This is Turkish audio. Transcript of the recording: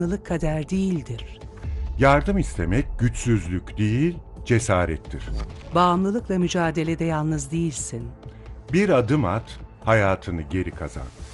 Bağımlılık kader değildir. Yardım istemek güçsüzlük değil, cesarettir. Bağımlılıkla mücadelede yalnız değilsin. Bir adım at, hayatını geri kazan.